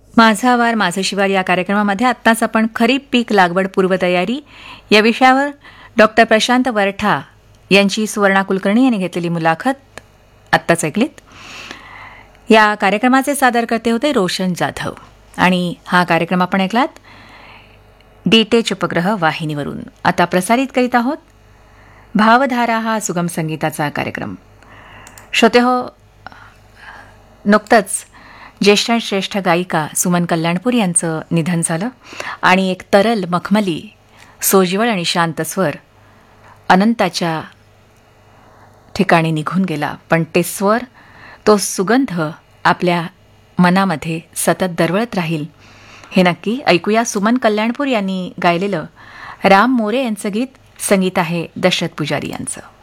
माझा वार माझं शिवार या कार्यक्रमामध्ये आत्ताच आपण खरीप पीक लागवड पूर्वतयारी या विषयावर डॉक्टर प्रशांत वरठा यांची सुवर्णा कुलकर्णी यांनी घेतलेली मुलाखत आत्ताच ऐकलीत. या कार्यक्रमाचे सादरकर्ते होते रोशन जाधव आणि हा कार्यक्रम आपण ऐकलात डीटेच उपग्रह वाहिनीवरून. आता प्रसारित करीत आहोत भावधारा हा सुगम संगीताचा कार्यक्रम. श्रोते हो, नुकतंच ज्येष्ठ आणि श्रेष्ठ गायिका सुमन कल्याणपूर यांचं निधन झालं आणि एक तरल मखमली सोज्वळ आणि शांत स्वर अनंताच्या ठिकाणी निघून गेला. पण ते स्वर, तो सुगंध आपल्या मनामध्ये सतत दरवळत राहील हे नक्की. ऐकूया सुमन कल्याणपूर यांनी गायलेलं राम मोरे यांचं गीत. संगीत आहे दशरथ पुजारी यांचं.